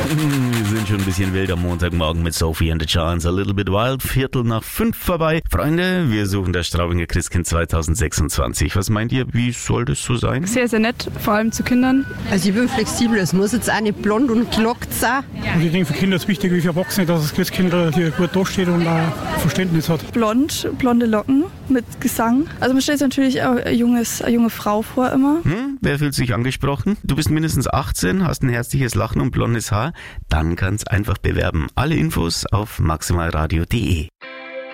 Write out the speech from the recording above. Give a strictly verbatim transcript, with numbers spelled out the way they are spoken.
Wir sind schon ein bisschen wild am Montagmorgen mit Sophie and the Giants, a little bit wild, Viertel nach fünf vorbei. Freunde, wir suchen das Straubinger Christkind zwanzig sechsundzwanzig. Was meint ihr, wie soll das so sein? Sehr, sehr nett, vor allem zu Kindern. Also ich bin flexibel, es muss jetzt auch nicht blond und gelockt sein. Und ich denke, für Kinder ist es wichtig, wie für Erwachsene, dass das Christkind hier gut dasteht und auch Verständnis hat. Blond, blonde Locken mit Gesang. Also man stellt sich natürlich auch ein junges, eine junge Frau vor immer. Hm? Wer fühlt sich angesprochen? Du bist mindestens achtzehn, hast ein herzliches Lachen und blondes Haar? Dann kannst einfach bewerben. Alle Infos auf maximalradio punkt de.